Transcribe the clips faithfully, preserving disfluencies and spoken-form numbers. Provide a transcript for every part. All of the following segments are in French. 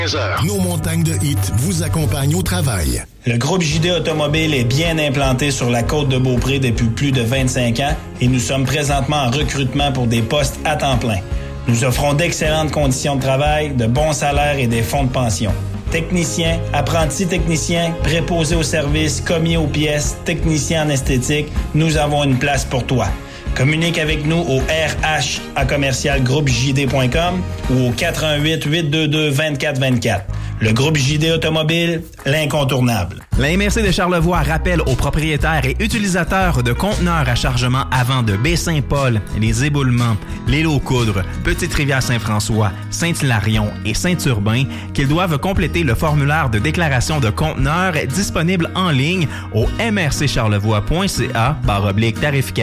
Nos montagnes de hits vous accompagnent au travail. Le groupe J D Automobile est bien implanté sur la côte de Beaupré depuis plus de vingt-cinq ans et nous sommes présentement en recrutement pour des postes à temps plein. Nous offrons d'excellentes conditions de travail, de bons salaires et des fonds de pension. Techniciens, apprentis techniciens, préposés aux services, commis aux pièces, techniciens en esthétique, nous avons une place pour toi. Communique avec nous au R H à commercial groupe J D point com ou au quatre un huit, huit deux deux, deux quatre deux quatre. Le groupe J D Automobile, l'incontournable. La M R C de Charlevoix rappelle aux propriétaires et utilisateurs de conteneurs à chargement avant de Baie-Saint-Paul, les Éboulements, les Lots-Coudres, Petite-Rivière-Saint-François, Saint-Hilarion et Saint-Urbain qu'ils doivent compléter le formulaire de déclaration de conteneurs disponible en ligne au m r c charlevoix point c a barre oblique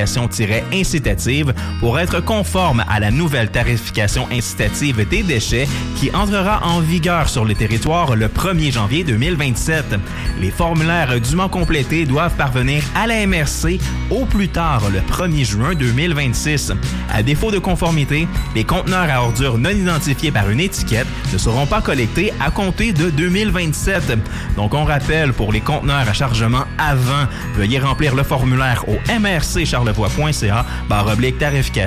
tarification-incitative pour être conforme à la nouvelle tarification incitative des déchets qui entrera en vigueur sur le territoire le premier janvier deux mille vingt-sept. Les formulaires dûment complétés doivent parvenir à la M R C au plus tard le premier juin deux mille vingt-six. À défaut de conformité, les conteneurs à ordures non identifiés par une étiquette ne seront pas collectés à compter de deux mille vingt-sept. Donc on rappelle, pour les conteneurs à chargement avant, veuillez remplir le formulaire au m r c charlevoix point c a barre oblique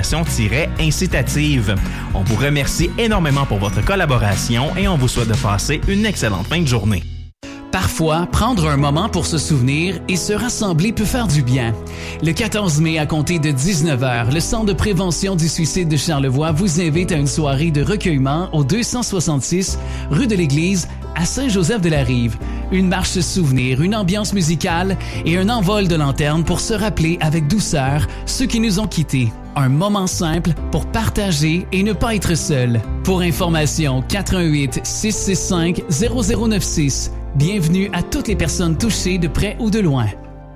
tarification-incitative. On vous remercie énormément pour votre collaboration et on vous souhaite de passer une excellente fin de journée. Parfois, prendre un moment pour se souvenir et se rassembler peut faire du bien. Le quatorze mai, à compter de dix-neuf heures, le Centre de prévention du suicide de Charlevoix vous invite à une soirée de recueillement au deux cent soixante-six rue de l'Église à Saint-Joseph-de-la-Rive. Une marche souvenir, une ambiance musicale et un envol de lanterne pour se rappeler avec douceur ceux qui nous ont quittés. Un moment simple pour partager et ne pas être seul. Pour information, quatre un huit, six six cinq, zéro zéro neuf six. Bienvenue à toutes les personnes touchées de près ou de loin.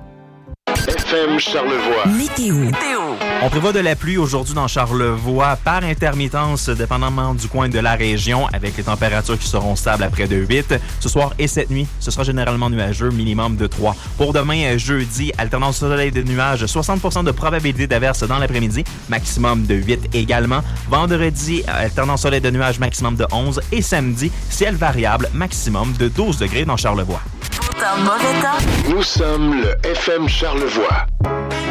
F M Charlevoix. Météo. On prévoit de la pluie aujourd'hui dans Charlevoix par intermittence, dépendamment du coin de la région, avec les températures qui seront stables à près de huit. Ce soir et cette nuit, ce sera généralement nuageux, minimum de trois. Pour demain, jeudi, alternance soleil de nuages, soixante pour cent de probabilité d'averse dans l'après-midi, maximum de huit également. Vendredi, alternance soleil de nuages, maximum de onze. Et samedi, ciel variable, maximum de douze degrés dans Charlevoix. Tout en mauvais temps. Nous sommes le F M Charlevoix.